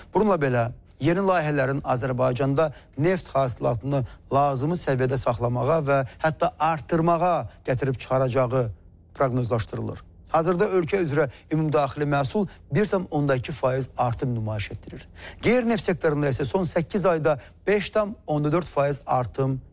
Bununla belə yeni layihələrin Azərbaycanda neft hasilatını lazımi səviyyədə saxlamağa və hətta artırmağa gətirib çıxaracağı proqnozlaşdırılır. Hazırda ölkə üzrə ümumdaxili məhsul 1,2% artım nümayiş etdirir. Qeyri-neft sektorunda isə son 8 ayda 5,4% artım